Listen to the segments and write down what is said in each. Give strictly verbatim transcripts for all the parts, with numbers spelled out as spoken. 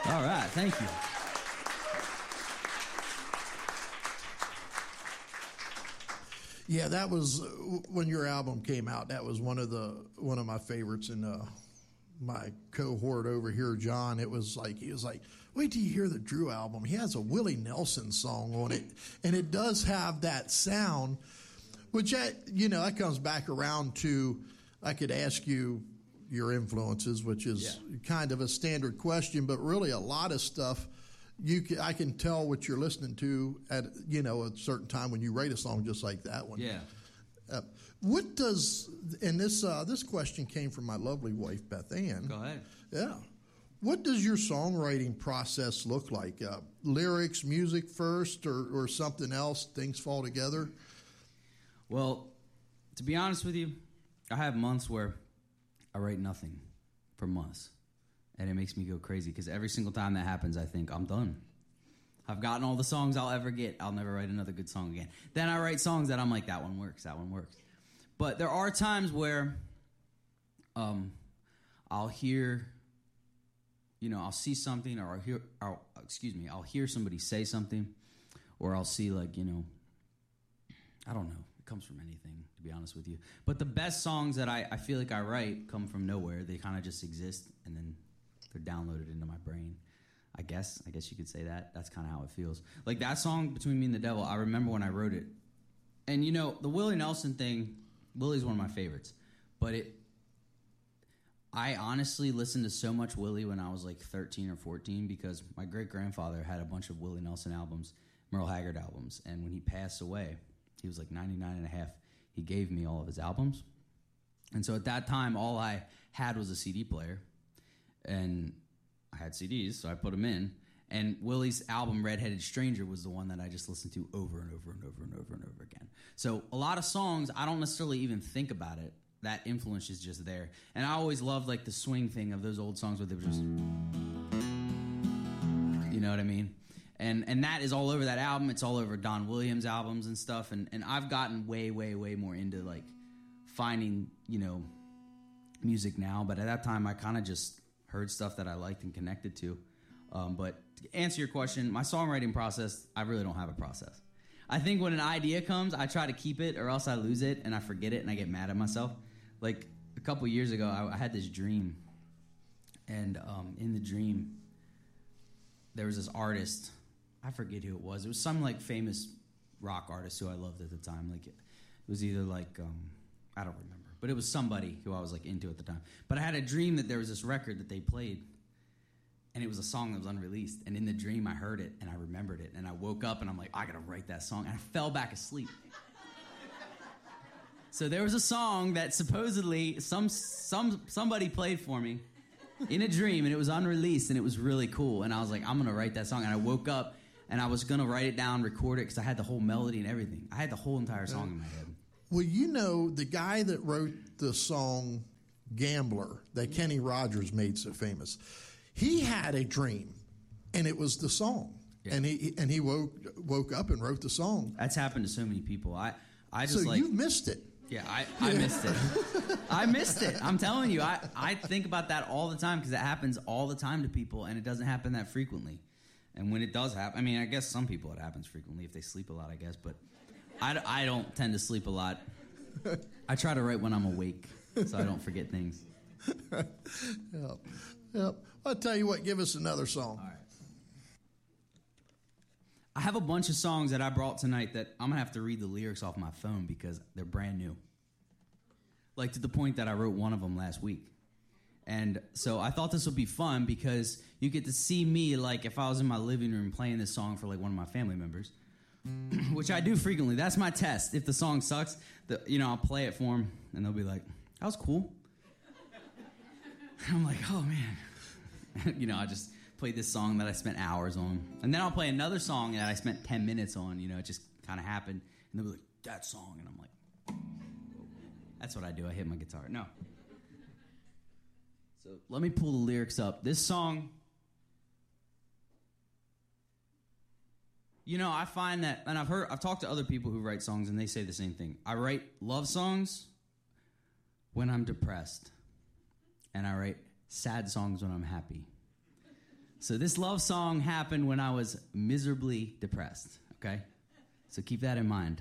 All right, thank you. Yeah, that was uh, when your album came out. That was one of the one of my favorites in uh, my cohort over here, John. It was like he was like, wait till you hear the Drew album. He has a Willie Nelson song on it, and it does have that sound, which I, you know, that comes back around to. I could ask you your influences, which is yeah. kind of a standard question, but really a lot of stuff. You can, I can tell what you're listening to at, you know, a certain time when you write a song just like that one. Yeah. Uh, what does, and this uh, this question came from my lovely wife, Beth Ann. Go ahead. Yeah. What does your songwriting process look like? Uh, lyrics, music first, or, or something else, things fall together? Well, to be honest with you, I have months where I write nothing for months. And it makes me go crazy because every single time that happens, I think, I'm done. I've gotten all the songs I'll ever get. I'll never write another good song again. Then I write songs that I'm like, that one works, that one works. But there are times where um, I'll hear, you know, I'll see something or I'll hear, or, excuse me, I'll hear somebody say something or I'll see like, you know, I don't know. It comes from anything, to be honest with you. But the best songs that I, I feel like I write come from nowhere. They kind of just exist and then they're downloaded into my brain. I guess. I guess you could say that. That's kind of how it feels. Like that song, Between Me and the Devil, I remember when I wrote it. And, you know, the Willie Nelson thing, Willie's one of my favorites. But it, I honestly listened to so much Willie when I was like thirteen or fourteen because my great-grandfather had a bunch of Willie Nelson albums, Merle Haggard albums. And when he passed away, he was like ninety-nine and a half. He gave me all of his albums. And so at that time, all I had was a C D player. And I had C Ds, so I put them in. And Willie's album, Red-Headed Stranger, was the one that I just listened to over and over and over and over and over again. So a lot of songs, I don't necessarily even think about it. That influence is just there. And I always loved like the swing thing of those old songs where they were just... You know what I mean? And and that is all over that album. It's all over Don Williams albums and stuff. And, and I've gotten way, way, way more into like finding, you know, music now. But at that time, I kind of just... heard stuff that I liked and connected to. Um, but to answer your question, my songwriting process, I really don't have a process. I think when an idea comes, I try to keep it or else I lose it and I forget it and I get mad at myself. Like a couple years ago, I, I had this dream. And um, in the dream, there was this artist. I forget who it was. It was some like famous rock artist who I loved at the time. Like it, it was either like, um, I don't remember. But it was somebody who I was like into at the time. But I had a dream that there was this record that they played, and it was a song that was unreleased. And in the dream, I heard it, and I remembered it. And I woke up, and I'm like, I gotta write that song. And I fell back asleep. So there was a song that supposedly some some somebody played for me in a dream, and it was unreleased, and it was really cool. And I was like, I'm gonna write that song. And I woke up, and I was gonna write it down, record it, because I had the whole melody and everything. I had the whole entire song in my head. Well, you know, the guy that wrote the song Gambler that Kenny Rogers made so famous, he had a dream, and it was the song. Yeah. And he and he woke woke up and wrote the song. That's happened to so many people. I, I just so like... you missed it. Yeah, I, I missed it. I missed it. I'm telling you, I, I think about that all the time because it happens all the time to people, and it doesn't happen that frequently. And when it does happen, I mean, I guess some people it happens frequently if they sleep a lot, I guess, but... I, I don't tend to sleep a lot. I try to write when I'm awake so I don't forget things. Yep. Yep. I'll tell you what, give us another song. All right. I have a bunch of songs that I brought tonight that I'm going to have to read the lyrics off my phone because they're brand new. Like to the point that I wrote one of them last week. And so I thought this would be fun because you get to see me like if I was in my living room playing this song for like one of my family members. Which I do frequently. That's my test. If the song sucks, the, you know, I'll play it for them, and they'll be like, that was cool. And I'm like, oh, man. You know, I just played this song that I spent hours on. And then I'll play another song that I spent ten minutes on. You know, it just kind of happened. And they'll be like, that song. And I'm like, that's what I do. I hit my guitar. No. So let me pull the lyrics up. This song... You know, I find that, and I've heard, I've talked to other people who write songs, and they say the same thing. I write love songs when I'm depressed, and I write sad songs when I'm happy. So this love song happened when I was miserably depressed, okay? So keep that in mind.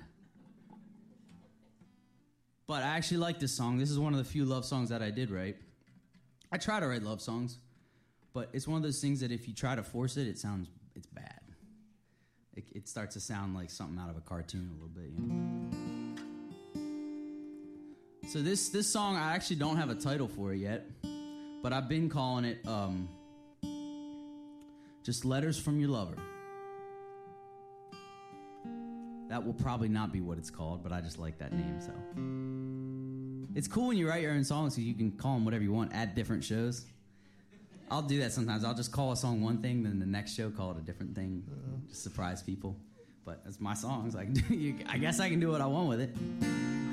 But I actually like this song. This is one of the few love songs that I did write. I try to write love songs, but it's one of those things that if you try to force it, it sounds, it's bad. It, it starts to sound like something out of a cartoon a little bit, you know? So this, this song, I actually don't have a title for it yet, but I've been calling it um, Just Letters from Your Lover. That will probably not be what it's called, but I just like that name, so. It's cool when you write your own songs because you can call them whatever you want at different shows. I'll do that sometimes. I'll just call a song one thing, then the next show call it a different thing. Just surprise people. But it's my songs. I, can do, I guess I can do what I want with it.